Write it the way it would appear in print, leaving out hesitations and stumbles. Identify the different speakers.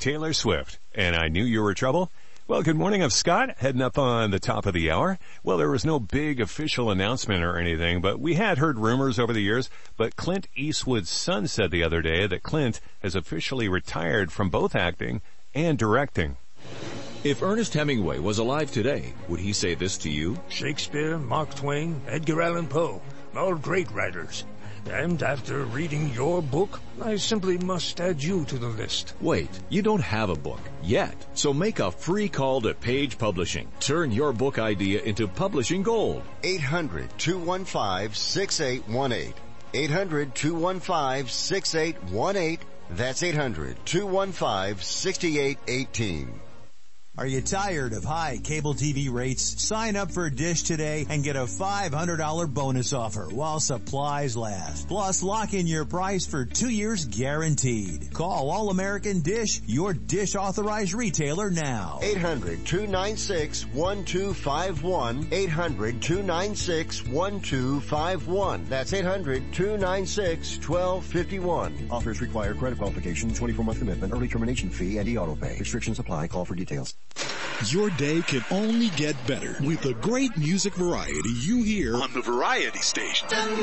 Speaker 1: Taylor Swift. And I Knew You Were Trouble. Well, good morning. I'm Scott, heading up on the top of the hour. Well, there was no big official announcement or anything, but we had heard rumors over the years. But Clint Eastwood's son said the other day that Clint has officially retired from both acting and directing.
Speaker 2: If Ernest Hemingway was alive today, would he say this to you?
Speaker 3: Shakespeare, Mark Twain, Edgar Allan Poe, all great writers. And after reading your book, I simply must add you to the list.
Speaker 2: Wait, you don't have a book yet. So make a free call to Page Publishing. Turn your book idea into publishing gold.
Speaker 4: 800-215-6818. 800-215-6818. That's 800-215-6818.
Speaker 5: Are you tired of high cable TV rates? Sign up for Dish today and get a $500 bonus offer while supplies last. Plus, lock in your price for 2 years guaranteed. Call All American Dish, your Dish authorized retailer now.
Speaker 4: 800-296-1251. 800-296-1251. That's 800-296-1251.
Speaker 6: Offers require credit qualification, 24-month commitment, early termination fee, and e-auto pay. Restrictions apply. Call for details.
Speaker 7: Your day can only get better with the great music variety you hear on the Variety Station.